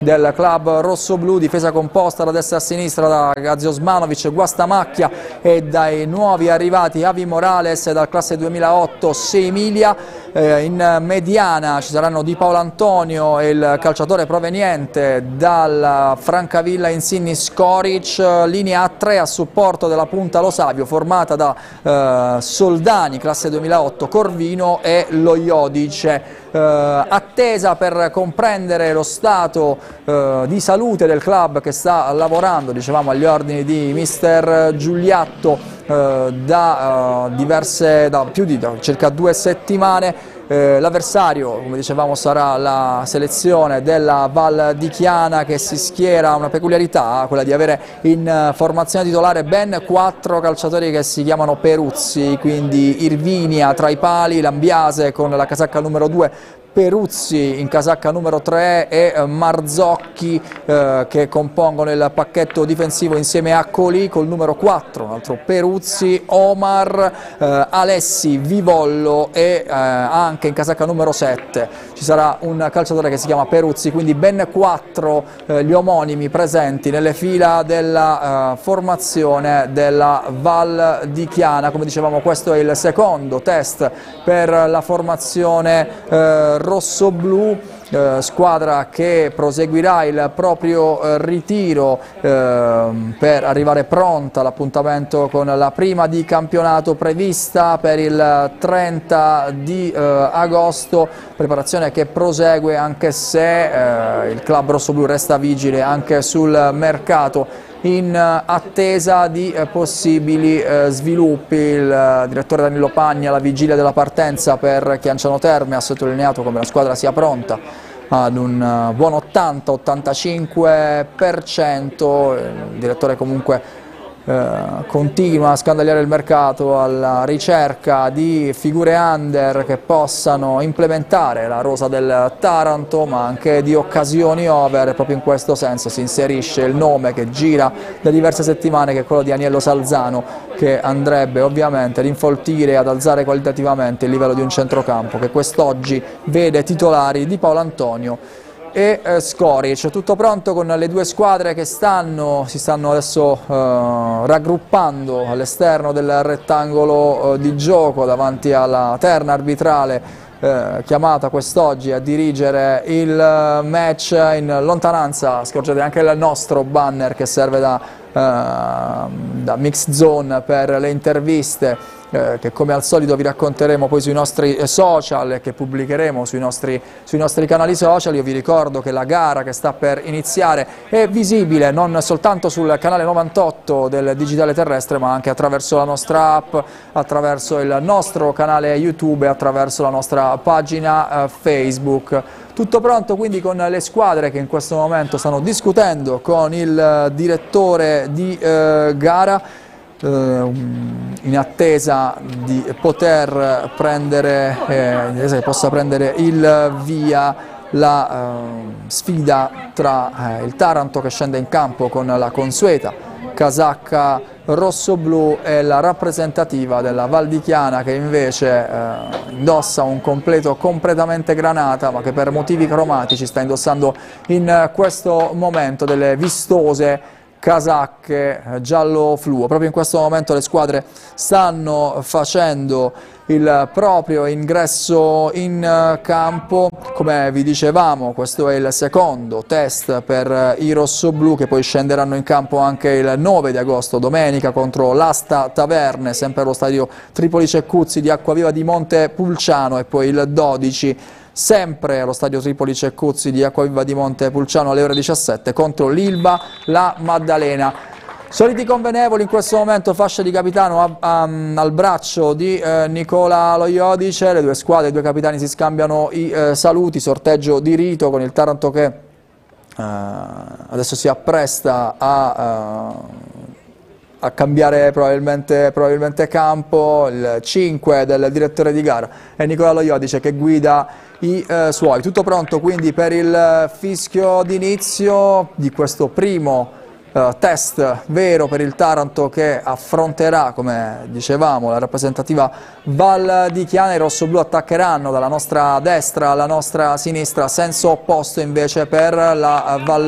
del club rossoblu, difesa composta da destra a sinistra da Gazio Osmanovic, Guastamacchia e dai nuovi arrivati Avi Morales dal classe 2008 Seimilia. In mediana ci saranno Di Paolo Antonio e il calciatore proveniente dal Francavilla Insigni Skoric, linea A3 a supporto della punta Lo Savio formata da Soldani classe 2008, Corvino e Lo Iodice. Attesa per comprendere lo stato di salute del club che sta lavorando, dicevamo, agli ordini di mister Giuliatto da circa 2 settimane. L'avversario, come dicevamo, sarà la selezione della Val di Chiana, che si schiera, una peculiarità, quella di avere in formazione titolare ben 4 calciatori che si chiamano Peruzzi, quindi Irvinia tra i pali, Lambiase con la casacca numero 2, Peruzzi in casacca numero 3 e Marzocchi che compongono il pacchetto difensivo insieme a Colì col numero 4, un altro Peruzzi, Omar, Alessi, Vivollo e anche in casacca numero 7 ci sarà un calciatore che si chiama Peruzzi, quindi ben 4 gli omonimi presenti nelle fila della formazione della Val di Chiana. Come dicevamo, questo è il secondo test per la formazione rossoblu, squadra che proseguirà il proprio ritiro per arrivare pronta all'appuntamento con la prima di campionato prevista per il 30 di agosto, preparazione che prosegue anche se il club rossoblu resta vigile anche sul mercato in attesa di possibili sviluppi. Il direttore Danilo Pagni alla vigilia della partenza per Chianciano Terme ha sottolineato come la squadra sia pronta ad un buon 80-85%, il direttore comunque continua a scandagliare il mercato alla ricerca di figure under che possano implementare la rosa del Taranto, ma anche di occasioni over, e proprio in questo senso si inserisce il nome che gira da diverse settimane, che è quello di Aniello Salzano, che andrebbe ovviamente ad infoltire e ad alzare qualitativamente il livello di un centrocampo che quest'oggi vede titolari Di Paolo Antonio e Skoric. Tutto pronto con le due squadre che si stanno adesso raggruppando all'esterno del rettangolo di gioco davanti alla terna arbitrale chiamata quest'oggi a dirigere il match. In lontananza scorgete anche il nostro banner che serve da mix zone per le interviste, che come al solito vi racconteremo poi sui nostri social e che pubblicheremo sui nostri canali social. Io vi ricordo che la gara che sta per iniziare è visibile non soltanto sul canale 98 del Digitale Terrestre, ma anche attraverso la nostra app, attraverso il nostro canale YouTube e attraverso la nostra pagina Facebook. Tutto pronto quindi con le squadre che in questo momento stanno discutendo con il direttore di gara, in attesa di poter prendere, che possa prendere il via la sfida tra il Taranto, che scende in campo con la consueta casacca rossoblu, e la rappresentativa della Val di Chiana, che invece indossa un completo completamente granata, ma che per motivi cromatici sta indossando in questo momento delle vistose casacche giallo fluo. Proprio in questo momento le squadre stanno facendo il proprio ingresso in campo. Come vi dicevamo, questo è il secondo test per i rossoblu, che poi scenderanno in campo anche il 9 di agosto, domenica, contro l'Asta Taverne, sempre allo stadio Tripoli Ceccuzzi di Acquaviva di Montepulciano, e poi il 12 sempre allo stadio Tripoli Ceccuzzi di Acquaviva di Montepulciano alle ore 17 contro l'Ilva La Maddalena. Soliti convenevoli in questo momento, fascia di capitano al braccio di Nicola Lo Iodice. Le due squadre, i due capitani si scambiano i saluti, sorteggio di rito con il Taranto che adesso si appresta a cambiare probabilmente campo. Il 5 del direttore di gara è Nicola Lo Iodice che guida i suoi. Tutto pronto quindi per il fischio d'inizio di questo primo test vero per il Taranto, che affronterà, come dicevamo, la rappresentativa Val di Chiana. I rossoblù attaccheranno dalla nostra destra alla nostra sinistra, senso opposto invece per la Val